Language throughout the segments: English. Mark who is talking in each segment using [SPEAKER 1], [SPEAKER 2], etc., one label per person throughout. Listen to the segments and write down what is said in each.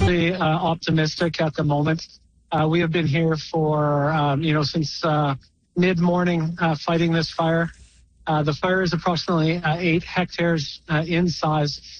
[SPEAKER 1] cautiously optimistic at the moment. We have been here for, since mid-morning fighting this fire. The fire is approximately 8 hectares in size.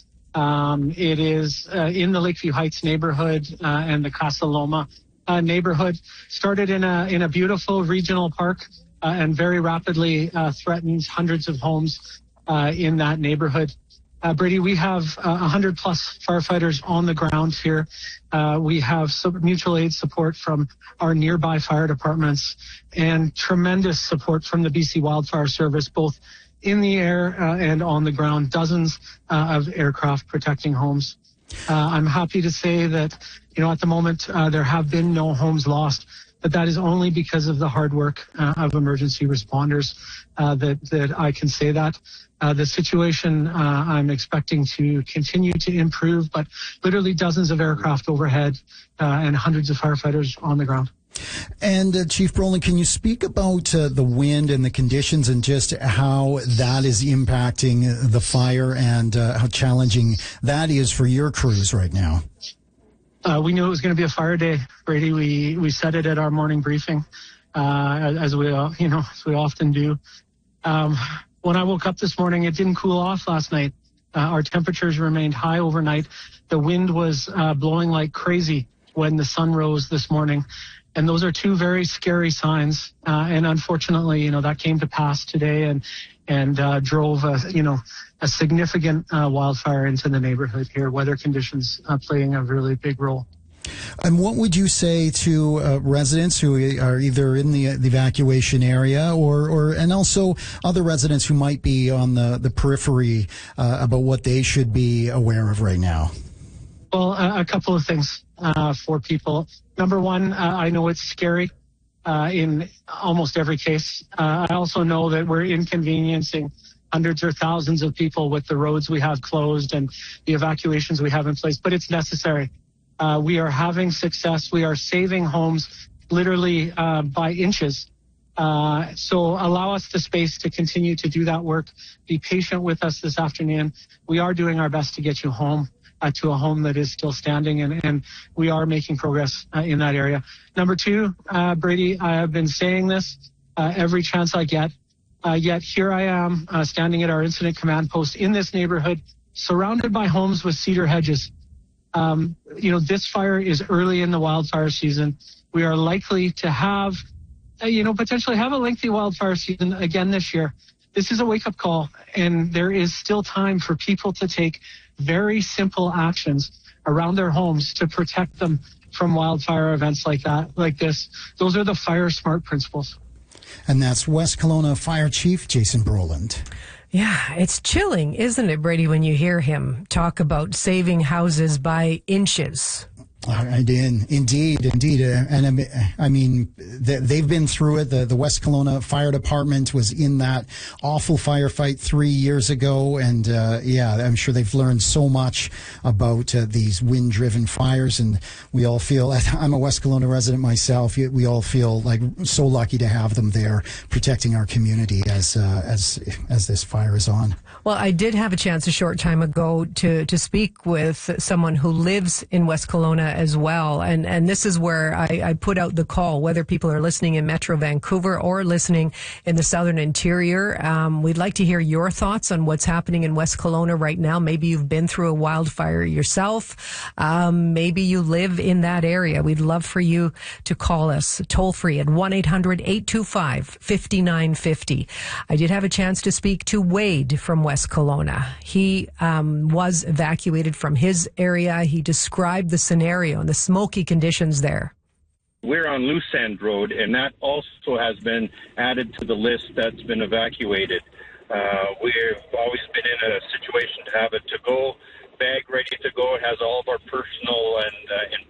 [SPEAKER 1] It is in the Lakeview Heights neighborhood and the Casa Loma neighborhood. Started in a beautiful regional park and very rapidly threatens hundreds of homes in that neighborhood. Brady, we have 100 plus firefighters on the ground here. We have mutual aid support from our nearby fire departments and tremendous support from the BC Wildfire Service, both in the air and on the ground, dozens of aircraft protecting homes. I'm happy to say that, at the moment, there have been no homes lost, but that is only because of the hard work of emergency responders that I can say that. The situation I'm expecting to continue to improve, but literally dozens of aircraft overhead and hundreds of firefighters on the ground.
[SPEAKER 2] And Chief Brolin, can you speak about the wind and the conditions and just how that is impacting the fire and how challenging that is for your crews right now?
[SPEAKER 1] We knew it was going to be a fire day, Brady. We said it at our morning briefing, as we often do. When I woke up this morning, it didn't cool off last night. Our temperatures remained high overnight. The wind was blowing like crazy when the sun rose this morning. And those are two very scary signs. And unfortunately, that came to pass today and drove a significant wildfire into the neighborhood here. Weather conditions playing a really big role.
[SPEAKER 2] And what would you say to residents who are either in the evacuation area and also other residents who might be on the periphery about what they should be aware of right now?
[SPEAKER 1] Well, a couple of things for people. Number one, I know it's scary in almost every case. I also know that we're inconveniencing hundreds or thousands of people with the roads we have closed and the evacuations we have in place, but it's necessary. We are having success. We are saving homes literally by inches. So allow us the space to continue to do that work. Be patient with us this afternoon. We are doing our best to get you home to a home that is still standing, and we are making progress in that area. Number two, Brady, I have been saying this every chance I get, yet here I am standing at our incident command post in this neighborhood, surrounded by homes with cedar hedges. This fire is early in the wildfire season. We are likely to have, potentially have a lengthy wildfire season again this year. This is a wake-up call, and there is still time for people to take very simple actions around their homes to protect them from wildfire events like this. Those are the Fire Smart principles.
[SPEAKER 2] And that's West Kelowna Fire Chief Jason Brolin.
[SPEAKER 3] Yeah, it's chilling, isn't it, Brady, when you hear him talk about saving houses by inches?
[SPEAKER 2] I did, indeed. And I mean, they've been through it. The West Kelowna Fire Department was in that awful firefight 3 years ago. And I'm sure they've learned so much about these wind-driven fires. And we all feel, I'm a West Kelowna resident myself, we all feel like so lucky to have them there protecting our community as this fire is on.
[SPEAKER 3] Well, I did have a chance a short time ago to speak with someone who lives in West Kelowna as well. And this is where I put out the call, whether people are listening in Metro Vancouver or listening in the southern interior. We'd like to hear your thoughts on what's happening in West Kelowna right now. Maybe you've been through a wildfire yourself. Maybe you live in that area. We'd love for you to call us toll free at 1-800-825-5950. I did have a chance to speak to Wade from West Kelowna. He was evacuated from his area. He described the scenario and the smoky conditions there.
[SPEAKER 4] We're on Loose End Road, and that also has been added to the list that's been evacuated. We've always been in a situation to have a to-go bag ready to go. It has all of our personal and